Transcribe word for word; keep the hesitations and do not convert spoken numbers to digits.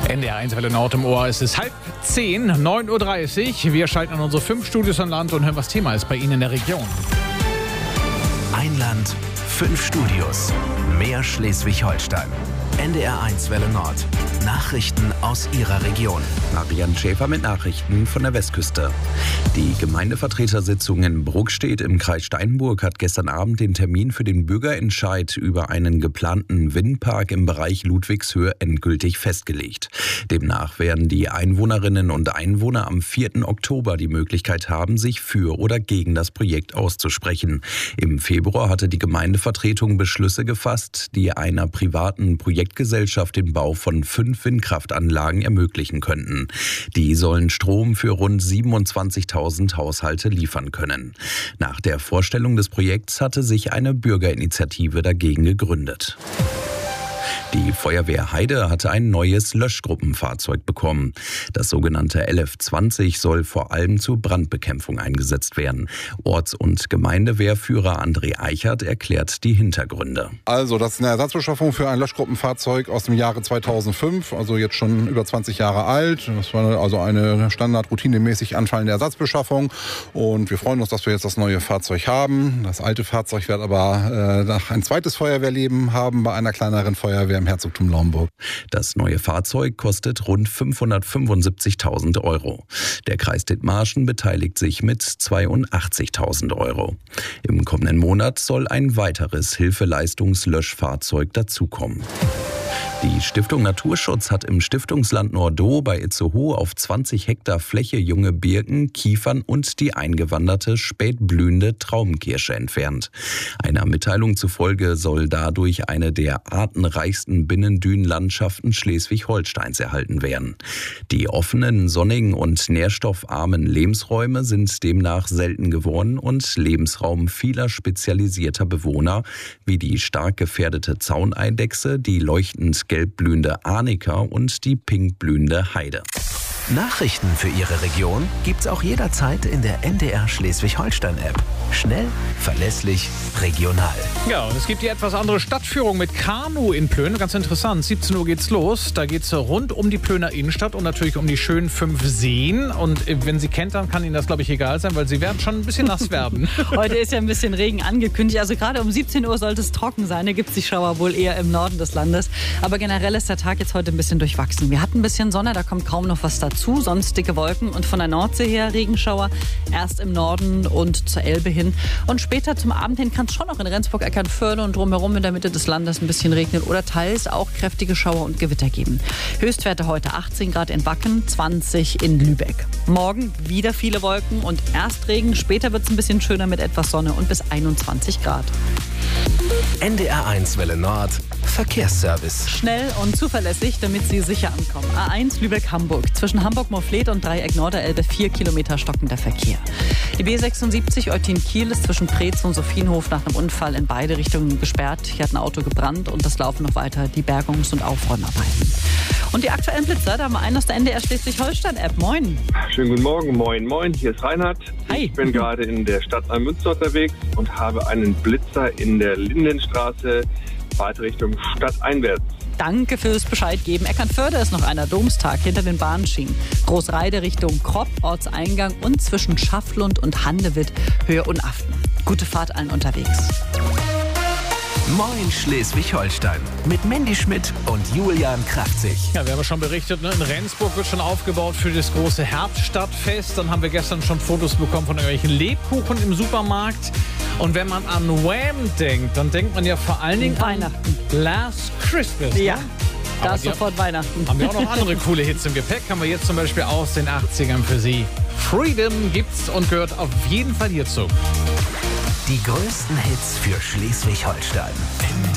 N D R eins Welle Nord im Ohr. Es ist halb zehn, neun Uhr dreißig. Wir schalten an unsere fünf Studios an Land und hören, was Thema ist bei Ihnen in der Region. Ein Land, fünf Studios, mehr Schleswig-Holstein. N D R eins Welle Nord. Nachrichten aus Ihrer Region. Marian Schäfer mit Nachrichten von der Westküste. Die Gemeindevertretersitzung in Bruckstedt im Kreis Steinburg hat gestern Abend den Termin für den Bürgerentscheid über einen geplanten Windpark im Bereich Ludwigshöhe endgültig festgelegt. Demnach werden die Einwohnerinnen und Einwohner am vierten Oktober die Möglichkeit haben, sich für oder gegen das Projekt auszusprechen. Im Februar hatte die Gemeindevertretung Beschlüsse gefasst, die einer privaten Projektgesellschaft den Bau von fünf Windkraftanlagen ermöglichen könnten. Die sollen Strom für rund siebenundzwanzigtausend Haushalte liefern können. Nach der Vorstellung des Projekts hatte sich eine Bürgerinitiative dagegen gegründet. Die Feuerwehr Heide hatte ein neues Löschgruppenfahrzeug bekommen. Das sogenannte L F zwanzig soll vor allem zur Brandbekämpfung eingesetzt werden. Orts- und Gemeindewehrführer André Eichert erklärt die Hintergründe. Also, das ist eine Ersatzbeschaffung für ein Löschgruppenfahrzeug aus dem Jahre zweitausendfünf, also jetzt schon über zwanzig Jahre alt. Das war also eine standardroutinemäßig anfallende Ersatzbeschaffung. Und wir freuen uns, dass wir jetzt das neue Fahrzeug haben. Das alte Fahrzeug wird aber äh, noch ein zweites Feuerwehrleben haben bei einer kleineren Feuerwehr im Herzogtum Laumburg. Das neue Fahrzeug kostet rund fünfhundertfünfundsiebzigtausend Euro. Der Kreis Dithmarschen beteiligt sich mit zweiundachtzigtausend Euro. Im kommenden Monat soll ein weiteres Hilfeleistungslöschfahrzeug dazukommen. Die Stiftung Naturschutz hat im Stiftungsland Nordau bei Itzehoe auf zwanzig Hektar Fläche junge Birken, Kiefern und die eingewanderte spätblühende Traubenkirsche entfernt. Einer Mitteilung zufolge soll dadurch eine der artenreichsten Binnendünenlandschaften Schleswig-Holsteins erhalten werden. Die offenen, sonnigen und nährstoffarmen Lebensräume sind demnach selten geworden und Lebensraum vieler spezialisierter Bewohner, wie die stark gefährdete Zauneidechse, die leuchtend gelbblühende Arnika und die pinkblühende Heide. Nachrichten für Ihre Region gibt's auch jederzeit in der N D R Schleswig-Holstein-App. Schnell, verlässlich, regional. Ja, und es gibt die etwas andere Stadtführung mit Kanu in Plön. Ganz interessant. siebzehn Uhr geht's los. Da geht's rund um die Plöner Innenstadt und natürlich um die schönen fünf Seen. Und wenn Sie kentern, kann Ihnen das, glaube ich, egal sein, weil Sie werden schon ein bisschen nass werden. Heute ist ja ein bisschen Regen angekündigt. Also gerade um siebzehn Uhr sollte es trocken sein. Da gibt es die Schauer wohl eher im Norden des Landes. Aber generell ist der Tag jetzt heute ein bisschen durchwachsen. Wir hatten ein bisschen Sonne, da kommt kaum noch was dazu. Sonst dicke Wolken und von der Nordsee her Regenschauer. Erst im Norden und zur Elbe hin. Und später zum Abend hin kann es schon noch in Rendsburg, Eckernförde und drumherum in der Mitte des Landes ein bisschen regnen oder teils auch kräftige Schauer und Gewitter geben. Höchstwerte heute achtzehn Grad in Wacken, zwanzig in Lübeck. Morgen wieder viele Wolken und erst Regen. Später wird es ein bisschen schöner mit etwas Sonne und bis einundzwanzig Grad. N D R eins Welle Nord. Verkehrsservice. Schnell und zuverlässig, damit Sie sicher ankommen. A eins Lübeck-Hamburg. Zwischen Hamburg-Morfleet und Dreieck Norderelbe vier Kilometer stockender Verkehr. Die B sechsundsiebzig Eutin-Kiel ist zwischen Preetz und Sophienhof nach einem Unfall in beide Richtungen gesperrt. Hier hat ein Auto gebrannt und das laufen noch weiter die Bergungs- und Aufräumarbeiten. Und die aktuellen Blitzer, da haben wir einen aus der N D R Schleswig-Holstein-App. Moin. Schönen guten Morgen. Moin, moin. Hier ist Reinhard. Hi. Ich bin gerade in der Stadt Neumünster unterwegs und habe einen Blitzer in der Lindenstraße, weiter Richtung stadteinwärts. Danke fürs Bescheid geben. Eckernförde ist noch einer Domstag hinter den Bahnschienen. Großreide Richtung Kropp, Ortseingang und zwischen Schafflund und Handewitt, Höhe und Aften. Gute Fahrt allen unterwegs. Moin Schleswig-Holstein mit Mandy Schmidt und Julian Kraftzig. Ja, wir haben ja schon berichtet, ne? In Rendsburg wird schon aufgebaut für das große Herbststadtfest. Dann haben wir gestern schon Fotos bekommen von irgendwelchen Lebkuchen im Supermarkt. Und wenn man an Wham denkt, dann denkt man ja vor allen Dingen Weihnachten. an Last Christmas. Ja, ne? da Aber ist die sofort Weihnachten. Haben wir auch noch andere coole Hits im Gepäck. Haben wir jetzt zum Beispiel aus den achtzigern für Sie. Freedom gibt's und gehört auf jeden Fall hierzu. Die größten Hits für Schleswig-Holstein.